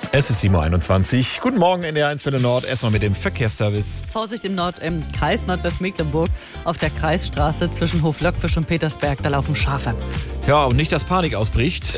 Es ist 7.21 Uhr. Guten Morgen, NDR1 Welle Nord. Erstmal mit dem Verkehrsservice. Vorsicht im Kreis Nordwestmecklenburg auf der Kreisstraße zwischen Hoflöckfisch und Petersberg. Da laufen Schafe. Ja, und nicht, dass Panik ausbricht.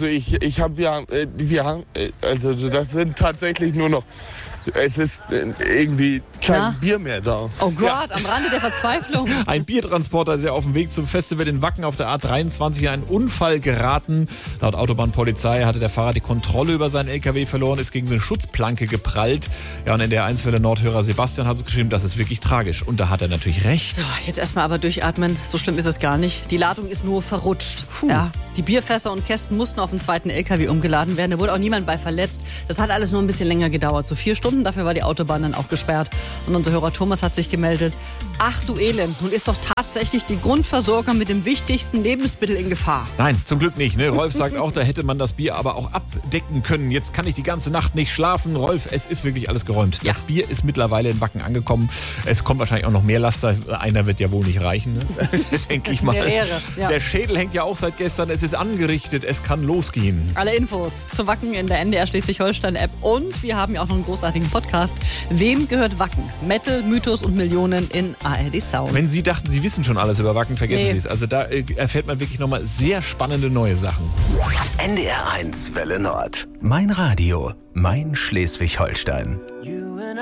Also das sind tatsächlich nur noch, es ist irgendwie kein Bier mehr da. Oh Gott, am Rande der Verzweiflung. Ein Biertransporter ist ja auf dem Weg zum Festival in Wacken auf der A23 in einen Unfall geraten. Laut Autobahnpolizei hatte der Fahrer die Kontrolle über seinen LKW verloren, ist gegen so eine Schutzplanke geprallt. Ja, und in der 1 Welle Nordhörer Sebastian hat es geschrieben, das ist wirklich tragisch. Und da hat er natürlich recht. So, jetzt erstmal aber durchatmen. So schlimm ist es gar nicht. Die Ladung ist nur verrutscht. Ja, die Bierfässer und Kästen mussten auf den zweiten LKW umgeladen werden. Da wurde auch niemand bei verletzt. Das hat alles nur ein bisschen länger gedauert. So 4 Stunden. Dafür war die Autobahn dann auch gesperrt. Und unser Hörer Thomas hat sich gemeldet. Ach du Elend, nun ist doch tatsächlich die Grundversorgung mit dem wichtigsten Lebensmittel in Gefahr. Nein, zum Glück nicht. Ne? Rolf sagt auch, da hätte man das Bier aber auch abdecken können. Jetzt kann ich die ganze Nacht nicht schlafen. Rolf, es ist wirklich alles geräumt. Ja. Das Bier ist mittlerweile in Wacken angekommen. Es kommt wahrscheinlich auch noch mehr Laster. Einer wird ja wohl nicht reichen, ne? Denke ich mal. Ja. Der Schädel hängt ja auch seit gestern. Es ist angerichtet. Es kann losgehen. Alle Infos zu Wacken in der NDR Schleswig-Holstein-App. Und wir haben ja auch noch einen großartigen Podcast. Wem gehört Wacken? Metal, Mythos und Millionen in ARD Sound. Wenn Sie dachten, Sie wissen schon alles über Wacken, vergessen Sie es. Also da erfährt man wirklich nochmal sehr spannende neue Sachen. NDR1 Welle Nord. Mein Radio, mein Schleswig-Holstein. You